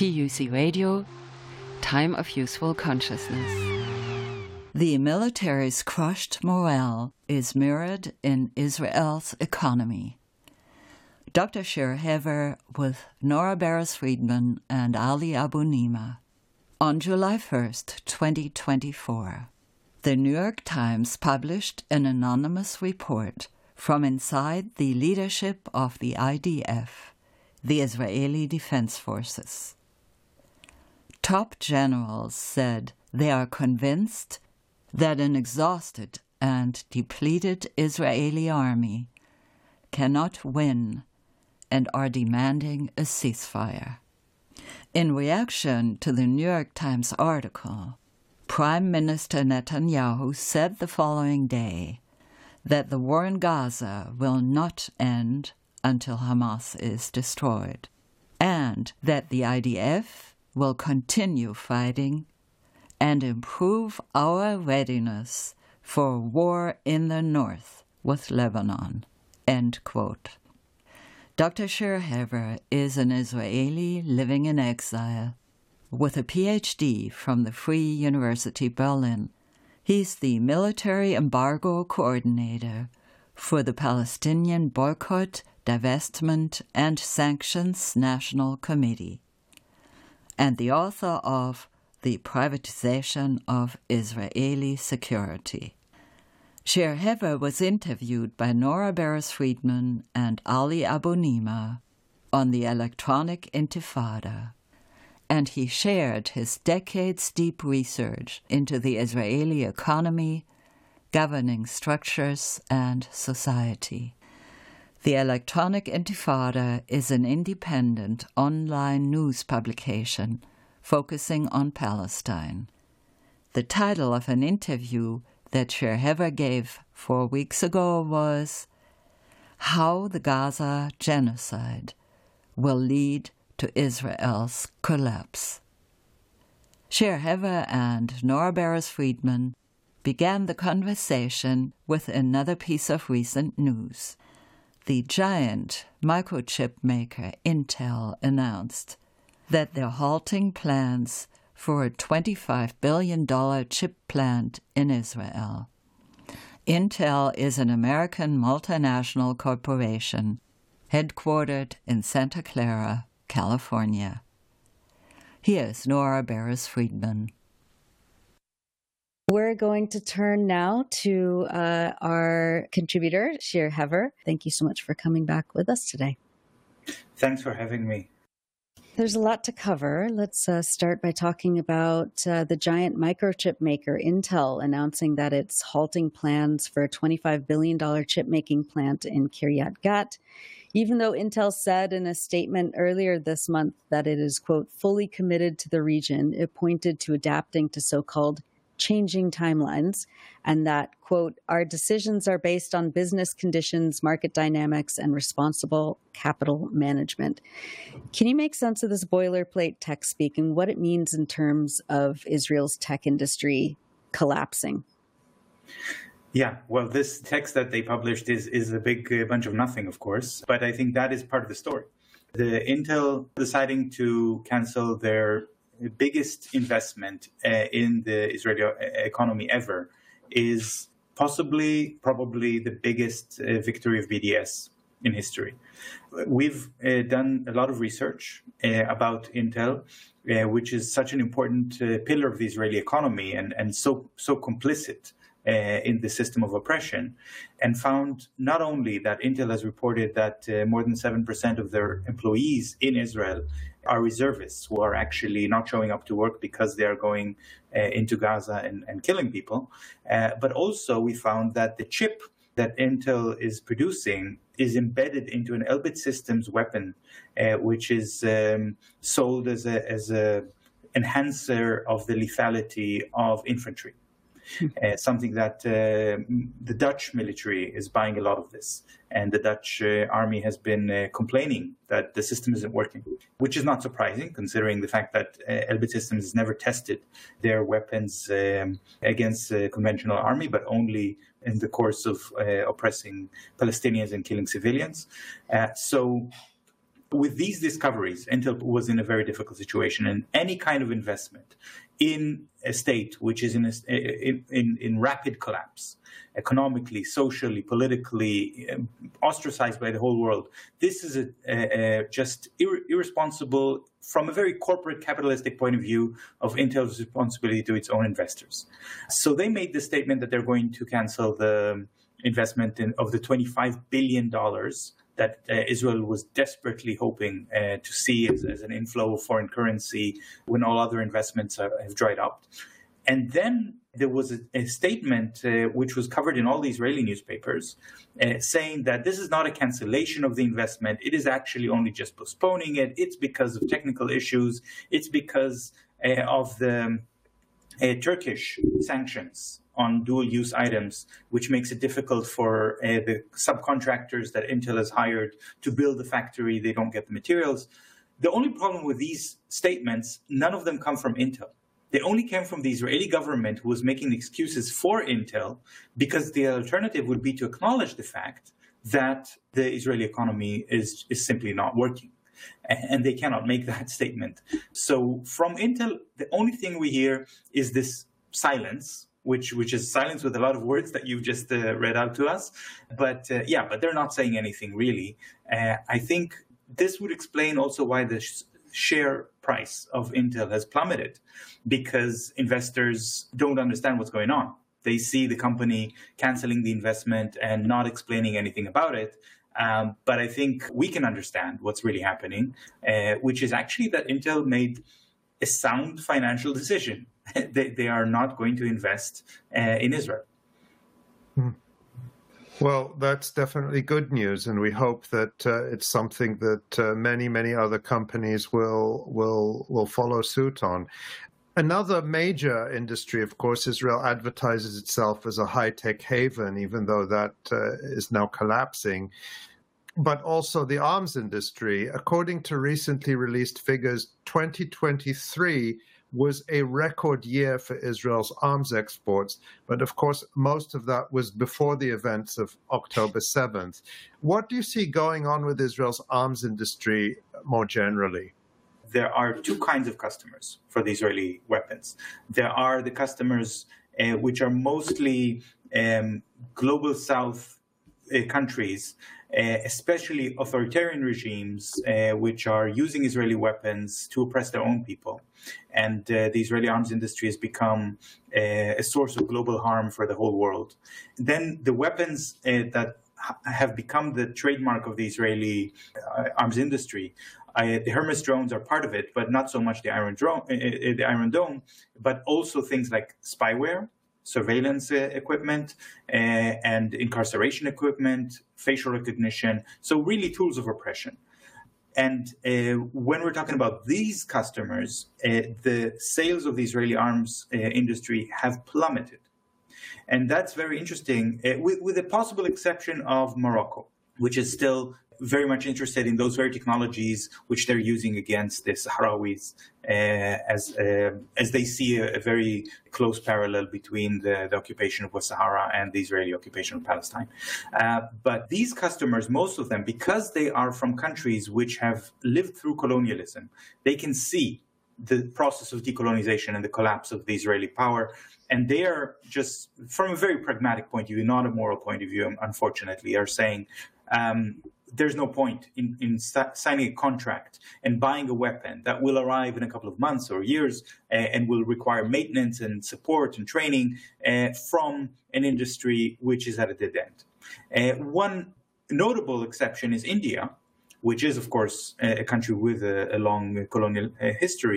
TUC Radio, Time of Useful Consciousness. The military's crushed morale is mirrored in Israel's economy. Dr. Shir Hever with Nora Barris-Friedman and Ali Abu-Nima. On July 1st, 2024, the New York Times published an anonymous report from inside the leadership of the IDF, the Israeli Defense Forces. Top generals said they are convinced that an exhausted and depleted Israeli army cannot win and are demanding a ceasefire. In reaction to the New York Times article, Prime Minister Netanyahu said the following day that the war in Gaza will not end until Hamas is destroyed, and that the IDF will continue fighting and improve our readiness for war in the north with Lebanon. End quote. Dr. Shir Hever is an Israeli living in exile with a PhD from the Free University Berlin. He's the military embargo coordinator for the Palestinian Boycott, Divestment, and Sanctions National Committee, and the author of The Privatization of Israeli Security. Shir Hever was interviewed by Nora Barris-Friedman and Ali Abu-Nima on the Electronic Intifada, and he shared his decades-deep research into the Israeli economy, governing structures, and society. The Electronic Intifada is an independent online news publication focusing on Palestine. The title of an interview that Shir Hever gave 4 weeks ago was How the Gaza Genocide Will Lead to Israel's Collapse. Shir Hever and Nora Barris-Friedman began the conversation with another piece of recent news. The giant microchip maker Intel announced that they're halting plans for a $25 billion chip plant in Israel. Intel is an American multinational corporation headquartered in Santa Clara, California. Here's Nora Barris-Friedman. We're going to turn now to our contributor, Shir Hever. Thank you so much for coming back with us today. Thanks for having me. There's a lot to cover. Let's start by talking about the giant microchip maker Intel announcing that it's halting plans for a $25 billion chip-making plant in Kiryat Gat, even though Intel said in a statement earlier this month that it is, quote, fully committed to the region. It pointed to adapting to so-called changing timelines, and that, quote, our decisions are based on business conditions, market dynamics, and responsible capital management. Can you make sense of this boilerplate tech speak and what it means in terms of Israel's tech industry collapsing? Yeah, well, this text that they published is a big bunch of nothing, of course, but I think that is part of the story. The Intel deciding to cancel their biggest investment in the Israeli economy ever is probably the biggest victory of BDS in history. We've done a lot of research about Intel, which is such an important pillar of the Israeli economy and so complicit in the system of oppression, and found not only that Intel has reported that more than 7% of their employees in Israel are reservists who are actually not showing up to work because they are going into Gaza and killing people, but also we found that the chip that Intel is producing is embedded into an Elbit Systems weapon, which is sold as a enhancer of the lethality of infantry. Something that the Dutch military is buying a lot of this. And the Dutch army has been complaining that the system isn't working, which is not surprising considering the fact that Elbit Systems has never tested their weapons against the conventional army, but only in the course of oppressing Palestinians and killing civilians. So with these discoveries, Intel was in a very difficult situation, and any kind of investment in a state which is in rapid collapse, economically, socially, politically, ostracized by the whole world. This is just irresponsible from a very corporate capitalistic point of view of Intel's responsibility to its own investors. So they made the statement that they're going to cancel the investment of the $25 billion that Israel was desperately hoping to see as an inflow of foreign currency when all other investments have dried up. And then there was a statement which was covered in all the Israeli newspapers saying that this is not a cancellation of the investment. It is actually only just postponing it. It's because of technical issues. It's because of the Turkish sanctions on dual-use items, which makes it difficult for the subcontractors that Intel has hired to build the factory. They don't get the materials. The only problem with these statements, none of them come from Intel. They only came from the Israeli government, who was making excuses for Intel, because the alternative would be to acknowledge the fact that the Israeli economy is simply not working. And they cannot make that statement. So from Intel, the only thing we hear is this silence, which is silence with a lot of words that you just read out to us. But but they're not saying anything really. I think this would explain also why the share price of Intel has plummeted, because investors don't understand what's going on. They see the company canceling the investment and not explaining anything about it. But I think we can understand what's really happening, which is actually that Intel made a sound financial decision. They are not going to invest in Israel. Well, that's definitely good news, and we hope that it's something that many other companies will follow suit on. Another major industry, of course, Israel advertises itself as a high-tech haven, even though that is now collapsing. But also the arms industry. According to recently released figures, 2023 was a record year for Israel's arms exports. But of course, most of that was before the events of October 7th. What do you see going on with Israel's arms industry more generally? There are two kinds of customers for the Israeli weapons. There are the customers which are mostly global south countries, especially authoritarian regimes, which are using Israeli weapons to oppress their own people. And the Israeli arms industry has become a source of global harm for the whole world. Then the weapons that have become the trademark of the Israeli arms industry, the Hermes drones are part of it, but not so much the Iron Dome, but also things like spyware, surveillance equipment, and incarceration equipment, facial recognition. So really tools of oppression. And when we're talking about these customers, the sales of the Israeli arms industry have plummeted. And that's very interesting, with the possible exception of Morocco, which is still very much interested in those very technologies which they're using against the Sahrawis, as they see a very close parallel between the occupation of West Sahara and the Israeli occupation of Palestine. But these customers, most of them, because they are from countries which have lived through colonialism, they can see the process of decolonization and the collapse of the Israeli power. And they are just, from a very pragmatic point of view, not a moral point of view, unfortunately, are saying, there's no point in signing a contract and buying a weapon that will arrive in a couple of months or years and will require maintenance and support and training from an industry which is at a dead end. One notable exception is India, which is, of course, a country with a long colonial history.